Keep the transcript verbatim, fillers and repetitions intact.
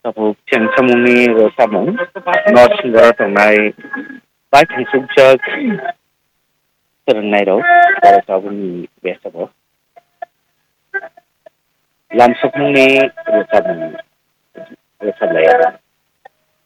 sabuk siang samungni samung not singgara tangnai bai thangsugjak फोरोंनाय रok aro sabungni besabo lamsakmungni rosamung rosamlaya